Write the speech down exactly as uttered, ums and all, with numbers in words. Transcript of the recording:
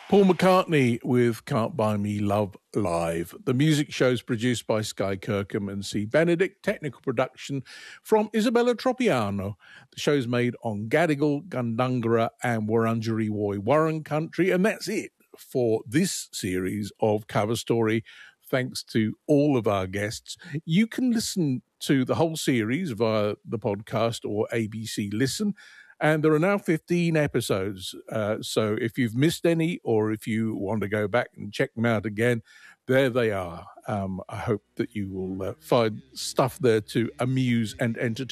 Paul McCartney with Can't Buy Me Love Live. The music show is produced by Sky Kirkham and C. Benedict. Technical production from Isabella Tropiano. The show's made on Gadigal, Gundungara and Wurundjeri Woi Wurrung country. And that's it for this series of Cover Story. Thanks to all of our guests. You can listen to the whole series via the podcast or A B C Listen. And there are now fifteen episodes. Uh, so if you've missed any or if you want to go back and check them out again, there they are. Um, I hope that you will uh, find stuff there to amuse and entertain.